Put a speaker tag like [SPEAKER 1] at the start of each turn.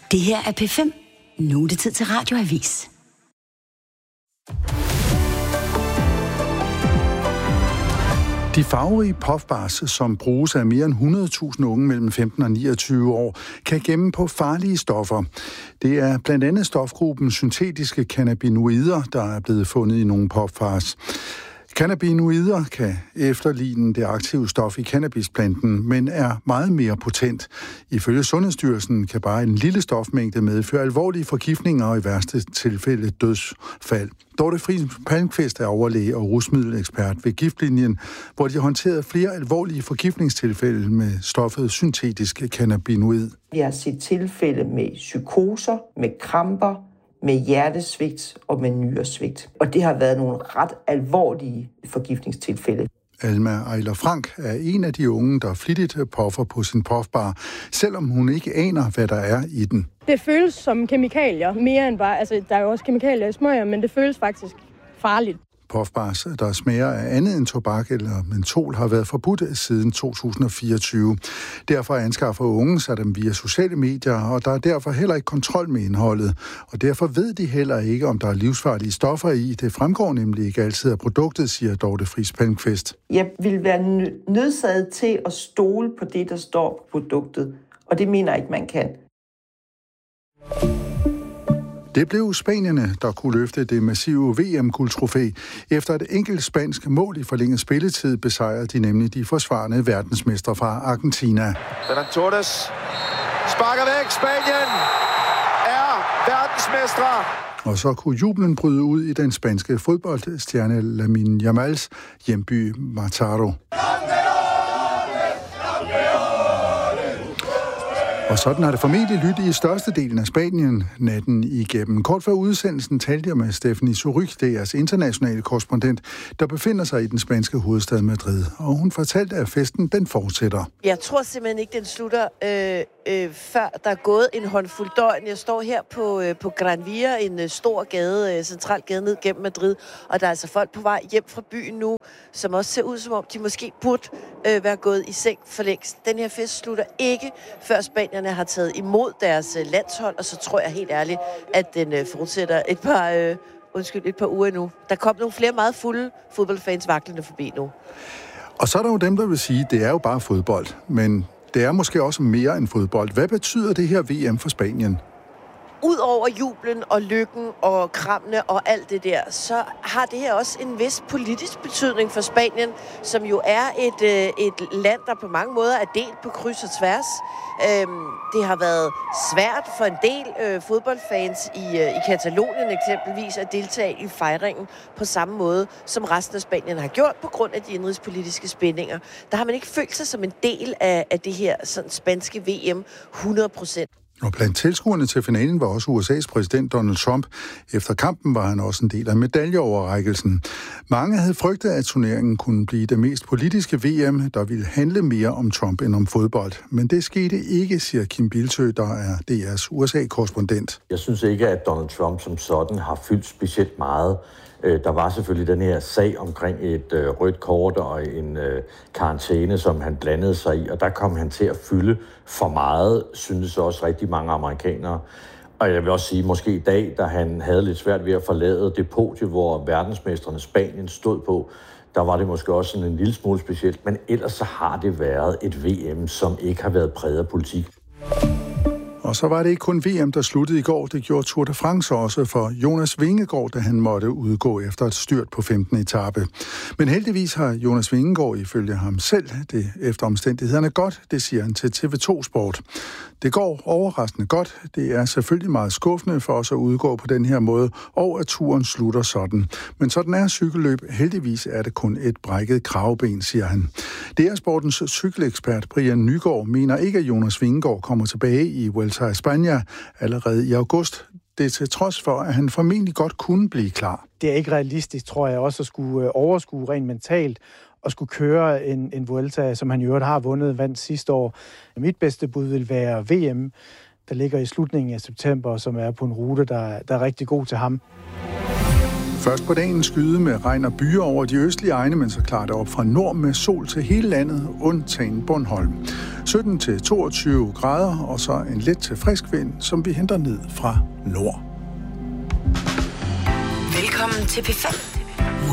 [SPEAKER 1] Det her er P5. Nu er det tid til Radioavis.
[SPEAKER 2] De farverige puffbars, som bruges af mere end 100.000 unge mellem 15 og 29 år, kan gemme på farlige stoffer. Det er blandt andet stofgruppen syntetiske cannabinoider, der er blevet fundet i nogle puffbars. Cannabinoider kan efterligne det aktive stof i cannabisplanten, men er meget mere potent. Ifølge Sundhedsstyrelsen kan bare en lille stofmængde medføre alvorlige forgiftninger og i værste tilfælde dødsfald. Dorte Friis Palmqvist er overlæge og rusmiddelekspert ved Giftlinjen, hvor de har håndteret flere alvorlige forgiftningstilfælde med stoffet syntetiske cannabinoid.
[SPEAKER 3] Vi har set tilfælde med psykoser, med kramper, med hjertesvigt og med nyresvigt. Og det har været nogle ret alvorlige forgiftningstilfælde.
[SPEAKER 2] Alma Ejler Frank er en af de unge, der flittigt puffer på sin puffbar, selvom hun ikke aner, hvad der er i den.
[SPEAKER 4] Det føles som kemikalier, mere end bare, altså der er jo også kemikalier i smøger, men det føles faktisk farligt.
[SPEAKER 2] Puffbars, der smager af andet end tobak eller mentol, har været forbudt siden 2024. Derfor anskaffer unge sig dem via sociale medier, og der er derfor heller ikke kontrol med indholdet. Og derfor ved de heller ikke, om der er livsfarlige stoffer i. Det fremgår nemlig ikke altid af produktet, siger Dorte Friis Palmqvist.
[SPEAKER 3] Jeg vil være nødsaget til at stole på det, der står på produktet, og det mener jeg ikke, man kan.
[SPEAKER 2] Det blev spanierne, der kunne løfte det massive VM-guldtrofæ. Efter et enkelt spansk mål i forlænget spilletid besejrede de nemlig de forsvarende verdensmestre fra Argentina.
[SPEAKER 5] Ferran Torres sparker væk. Spanien er verdensmestre.
[SPEAKER 2] Og så kunne jublen bryde ud i den spanske fodboldstjerne Lamine Yamals hjemby Mataró. Og sådan har det formentlig lyttet i størstedelen af Spanien natten igennem. Kort før udsendelsen talte jeg med Stephanie Suryk, DR's internationale korrespondent, der befinder sig i den spanske hovedstad Madrid. Og hun fortalte, at festen den fortsætter.
[SPEAKER 6] Jeg tror simpelthen ikke, den slutter, før der er gået en håndfuld døgn. Jeg står her på Gran Via, en stor gade, central gade ned gennem Madrid. Og der er altså folk på vej hjem fra byen nu, som også ser ud som om, de måske burde være gået i seng for længst. Den her fest slutter ikke, før Spanien har taget imod deres landshold, og så tror jeg helt ærligt, at den fortsætter et par uger endnu. Der kom nogle flere meget fulde fodboldfans vaklende forbi nu.
[SPEAKER 2] Og så er der jo dem, der vil sige, at det er jo bare fodbold, men det er måske også mere end fodbold. Hvad betyder det her VM for Spanien?
[SPEAKER 6] Udover jublen og lykken og krammene og alt det der, så har det her også en vis politisk betydning for Spanien, som jo er et land, der på mange måder er delt på kryds og tværs. Det har været svært for en del fodboldfans i Katalonien eksempelvis at deltage i fejringen på samme måde, som resten af Spanien har gjort på grund af de indrigspolitiske spændinger. Der har man ikke følt sig som en del af det her sådan spanske VM 100%.
[SPEAKER 2] Og blandt tilskuerne til finalen var også USA's præsident Donald Trump. Efter kampen var han også en del af medaljeoverrækkelsen. Mange havde frygtet, at turneringen kunne blive det mest politiske VM, der ville handle mere om Trump end om fodbold. Men det skete ikke, siger Kim Bildsøe, der er DR's USA-korrespondent.
[SPEAKER 7] Jeg synes ikke, at Donald Trump som sådan har fyldt specielt meget. Der var selvfølgelig den her sag omkring et rødt kort og en karantæne, som han blandede sig i, og der kom han til at fylde for meget, synes også rigtig mange amerikanere. Og jeg vil også sige, måske i dag, da han havde lidt svært ved at forlade det podie, hvor verdensmestrene Spanien stod på, der var det måske også sådan en lille smule specielt, men ellers så har det været et VM, som ikke har været præget af politik.
[SPEAKER 2] Og så var det ikke kun VM, der sluttede i går. Det gjorde Tour de France også for Jonas Vingegaard, da han måtte udgå efter et styrt på 15. etape. Men heldigvis har Jonas Vingegaard ifølge ham selv det efter omstændighederne godt, det siger han til TV2 Sport. Det går overraskende godt. Det er selvfølgelig meget skuffende for os at udgå på den her måde, og at turen slutter sådan. Men sådan er cykelløb. Heldigvis er det kun et brækket kravben, siger han. DR-sportens cykelekspert Brian Nygaard mener ikke, at Jonas Vingegaard kommer tilbage i Vuelta a España allerede i august. Det er til trods for, at han formentlig godt kunne blive klar.
[SPEAKER 8] Det er ikke realistisk, tror jeg, også at skulle overskue rent mentalt og skulle køre en Vuelta, som han i øvrigt har vandt sidste år. Mit bedste bud vil være VM, der ligger i slutningen af september, som er på en rute, der er rigtig god til ham.
[SPEAKER 2] Først på dagen skyde med regn og byer over de østlige egne, men så klarer det op fra nord med sol til hele landet, undtagen Bornholm. 17-22 grader, og så en let til frisk vind, som vi henter ned fra nord.
[SPEAKER 1] Velkommen til P5.